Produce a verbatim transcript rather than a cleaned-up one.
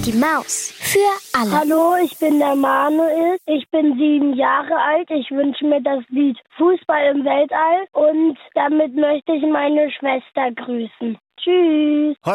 Die Maus für alle. Hallo, ich bin der Manuel. Ich bin sieben Jahre alt. Ich wünsche mir das Lied Fußball im Weltall und damit möchte ich meine Schwester grüßen. Tschüss.